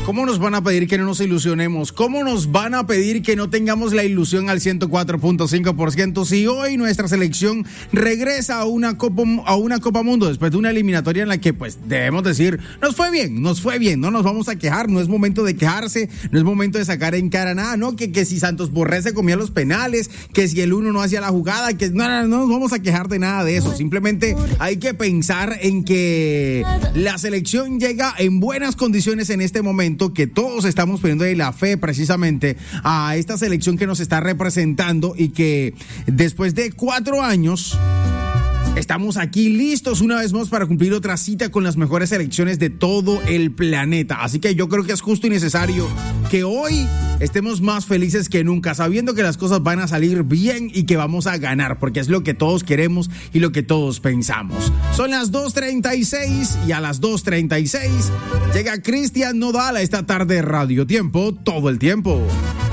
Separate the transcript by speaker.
Speaker 1: ¿Cómo nos van a pedir que no nos ilusionemos? ¿Cómo nos van a pedir que no tengamos la ilusión al 104.5% si hoy nuestra selección regresa a una Copa Mundo después de una eliminatoria en la que pues debemos decir, nos fue bien, no nos vamos a quejar, no es momento de quejarse, no es momento de sacar en cara nada, ¿no? Que si Santos Borré se comía los penales, que si el uno no hacía la jugada, que no nos vamos a quejar de nada de eso, simplemente hay que pensar en que la selección llega en buenas condiciones en este momento, que todos estamos poniendo la fe precisamente a esta selección que nos está representando y que después de 4 años estamos aquí listos una vez más para cumplir otra cita con las mejores selecciones de todo el planeta. Así que yo creo que es justo y necesario que hoy estemos más felices que nunca, sabiendo que las cosas van a salir bien y que vamos a ganar, porque es lo que todos queremos y lo que todos pensamos. Son las 2:36 y a las 2:36 llega Cristian Nodal a esta tarde Radio Tiempo, todo el tiempo.